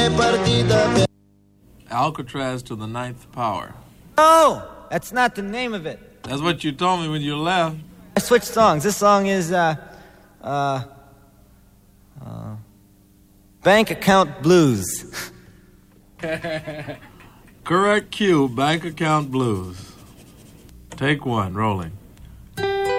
Alcatraz to the ninth power. No, that's not the name of it. That's what you told me when you left. I switched songs. This song is, Bank Account Blues. Correct cue, Bank Account Blues. Take one, rolling.